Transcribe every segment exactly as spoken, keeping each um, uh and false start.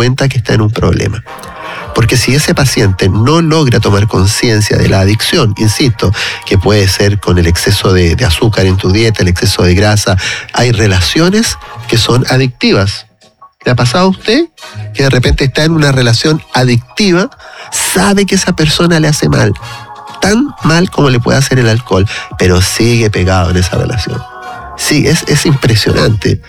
cuenta que está en un problema. Porque si ese paciente no logra tomar conciencia de la adicción, insisto, que puede ser con el exceso de, de azúcar en tu dieta, el exceso de grasa, hay relaciones que son adictivas. ¿Le ha pasado a usted que de repente está en una relación adictiva, sabe que esa persona le hace mal, tan mal como le puede hacer el alcohol, pero sigue pegado en esa relación? Sí, es, es impresionante.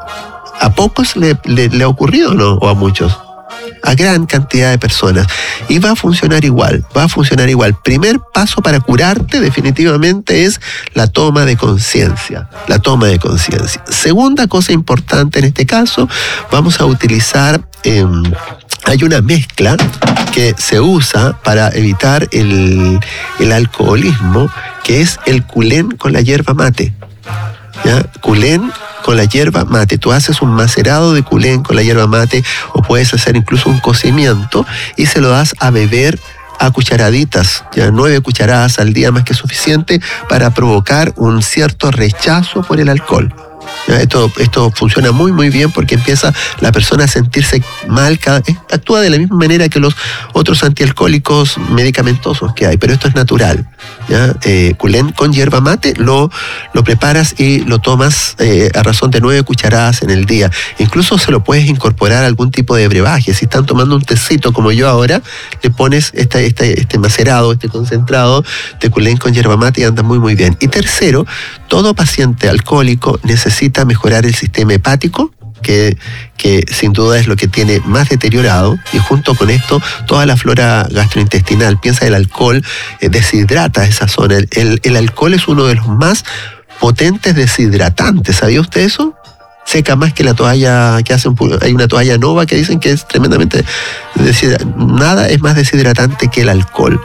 ¿A pocos le, le, le ha ocurrido, no? ¿O a muchos? A gran cantidad de personas. Y va a funcionar igual, va a funcionar igual. Primer paso para curarte definitivamente es la toma de conciencia. La toma de conciencia. Segunda cosa importante en este caso, vamos a utilizar... Eh, hay una mezcla que se usa para evitar el, el alcoholismo, que es el culén con la yerba mate. ¿Ya? Culén con la yerba mate. Tú haces un macerado de culén con la yerba mate, o puedes hacer incluso un cocimiento y se lo das a beber a cucharaditas, ya nueve cucharadas al día más que suficiente para provocar un cierto rechazo por el alcohol. ¿Ya? Esto, esto funciona muy muy bien porque empieza la persona a sentirse mal, cada, eh, actúa de la misma manera que los otros antialcohólicos medicamentosos que hay, pero esto es natural. ¿Ya? Eh, culén con yerba mate lo, lo preparas y lo tomas eh, a razón de nueve cucharadas en el día. Incluso se lo puedes incorporar a algún tipo de brebaje. Si están tomando un tecito como yo ahora, le pones este, este, este macerado, este concentrado de culén con yerba mate y anda muy muy bien. Y tercero, todo paciente alcohólico necesita mejorar el sistema hepático, que, que sin duda es lo que tiene más deteriorado, y junto con esto toda la flora gastrointestinal. Piensa, el alcohol eh, deshidrata esa zona. El, el, el alcohol es uno de los más potentes deshidratantes. ¿Sabía usted eso? Seca más que la toalla que hacen. Hay una toalla Nova que dicen que es tremendamente deshidratante. Nada es más deshidratante que el alcohol.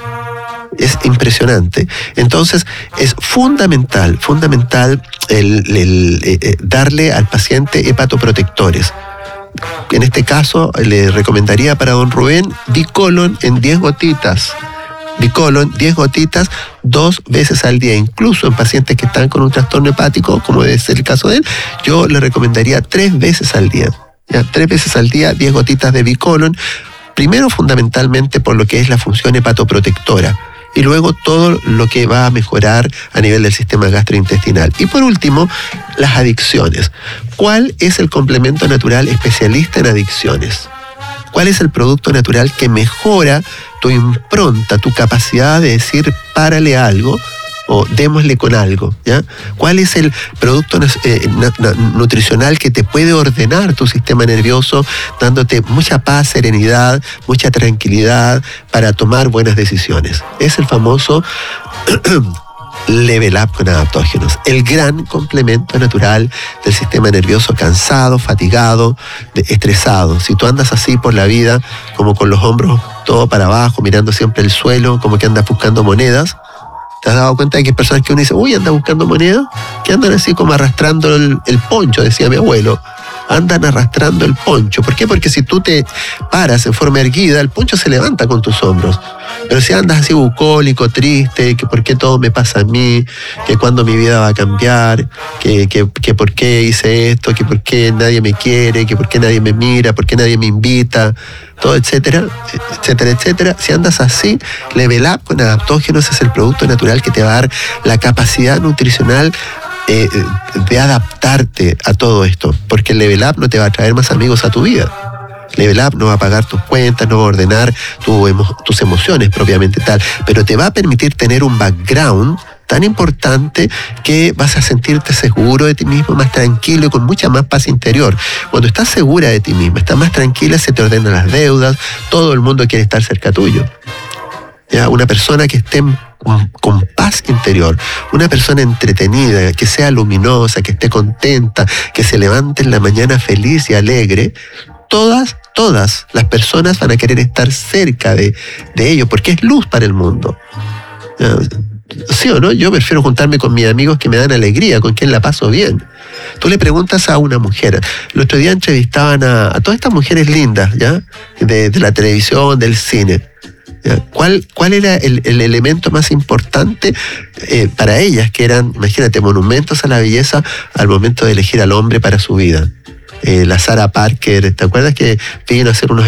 Es impresionante. Entonces es fundamental, fundamental el, el, el, el darle al paciente hepatoprotectores. En este caso le recomendaría para don Rubén Bicolon en diez gotitas. Bicolon, diez gotitas, dos veces al día. Incluso en pacientes que están con un trastorno hepático, como es el caso de él, yo le recomendaría tres veces al día. ¿Ya? Tres veces al día, diez gotitas de Bicolon. Primero, fundamentalmente por lo que es la función hepatoprotectora. Y luego todo lo que va a mejorar a nivel del sistema gastrointestinal. Y por último, las adicciones. ¿Cuál es el complemento natural especialista en adicciones? ¿Cuál es el producto natural que mejora tu impronta, tu capacidad de decir párale a algo o démosle con algo? ¿Ya? ¿Cuál es el producto eh, na, na, nutricional que te puede ordenar tu sistema nervioso, dándote mucha paz, serenidad, mucha tranquilidad para tomar buenas decisiones? Es el famoso Level Up con adaptógenos, el gran complemento natural del sistema nervioso cansado, fatigado, estresado. Si tú andas así por la vida, como con los hombros todo para abajo, mirando siempre el suelo, como que andas buscando monedas, ¿te has dado cuenta de que hay personas que uno dice, uy, anda buscando monedas? Que andan así como arrastrando el, el poncho, decía mi abuelo. Andan arrastrando el poncho. ¿Por qué? Porque si tú te paras en forma erguida, el poncho se levanta con tus hombros. Pero si andas así bucólico, triste, que por qué todo me pasa a mí, que cuándo mi vida va a cambiar, que, que, que por qué hice esto, que por qué nadie me quiere, que por qué nadie me mira, por qué nadie me invita, todo, etcétera, etcétera, etcétera. Si andas así, Level Up con adaptógenos es el producto natural que te va a dar la capacidad nutricional Eh, de adaptarte a todo esto, porque el Level Up no te va a traer más amigos a tu vida. Level Up no va a pagar tus cuentas, no va a ordenar tu emo- tus emociones propiamente tal, pero te va a permitir tener un background tan importante que vas a sentirte seguro de ti mismo, más tranquilo y con mucha más paz interior. Cuando estás segura de ti misma, estás más tranquila, se te ordenan las deudas, todo el mundo quiere estar cerca tuyo. ¿Ya? Una persona que esté Con, con paz interior, una persona entretenida, que sea luminosa, que esté contenta, que se levante en la mañana feliz y alegre, todas, todas las personas van a querer estar cerca de, de ellos, porque es luz para el mundo. ¿Sí o no? Yo prefiero juntarme con mis amigos que me dan alegría, con quien la paso bien. Tú le preguntas a una mujer, el otro día entrevistaban a, a todas estas mujeres lindas, ¿ya? De, de la televisión, del cine. ¿Cuál, ¿Cuál era el, el elemento más importante eh, para ellas, que eran, imagínate, monumentos a la belleza al momento de elegir al hombre para su vida? Eh, la Sarah Parker, ¿te acuerdas que vino a hacer unos